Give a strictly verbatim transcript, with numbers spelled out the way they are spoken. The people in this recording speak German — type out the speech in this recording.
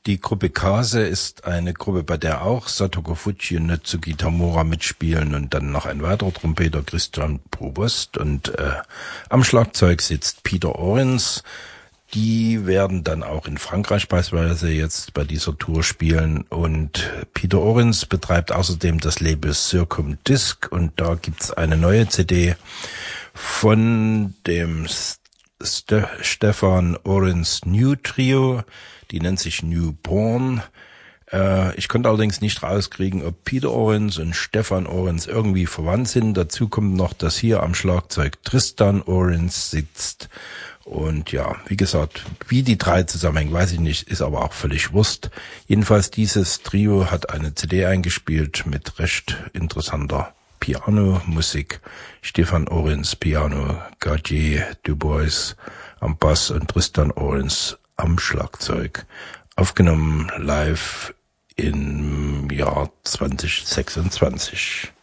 Die Gruppe Kase ist eine Gruppe, bei der auch Satoru Fujii und Natsuki Tamura mitspielen und dann noch ein weiterer Trompeter, Christian Provost, und äh, am Schlagzeug sitzt Peter Orens. Die werden dann auch in Frankreich beispielsweise jetzt bei dieser Tour spielen, und Peter Orens betreibt außerdem das Label Circum Disc, und da gibt's eine neue C D von dem St- Stefan Orens New Trio, die nennt sich Newborn. Äh, ich konnte allerdings nicht rauskriegen, ob Peter Orens und Stefan Orens irgendwie verwandt sind. Dazu kommt noch, dass hier am Schlagzeug Tristan Orens sitzt. Und ja, wie gesagt, wie die drei zusammenhängen, weiß ich nicht, ist aber auch völlig Wurst. Jedenfalls dieses Trio hat eine C D eingespielt mit recht interessanter Piano-Musik. Stefan Orens Piano, Gauthier Dubois am Bass und Tristan Orens am Schlagzeug. Aufgenommen live im Jahr zwanzig sechsundzwanzig.